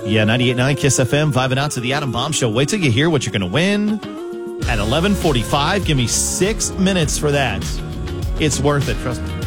Yeah, 98.9 KISS FM, vibing out to the Adam Bomb Show. Wait till you hear what you're going to win at 11:45. Give me 6 minutes for that. It's worth it, trust me.